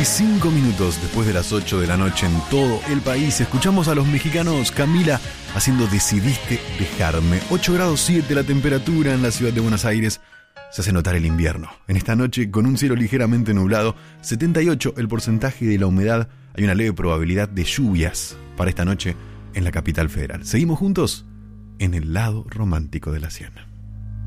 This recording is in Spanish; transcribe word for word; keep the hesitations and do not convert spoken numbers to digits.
cinco minutos después de las ocho de la noche en todo el país. Escuchamos a los mexicanos Camila haciendo Decidiste Dejarme. ocho grados siete la temperatura en la ciudad de Buenos Aires. Se hace notar el invierno. En esta noche, con un cielo ligeramente nublado, setenta y ocho el porcentaje de la humedad. Hay una leve probabilidad de lluvias para esta noche en la capital federal. Seguimos juntos en el lado romántico de la Ciénaga.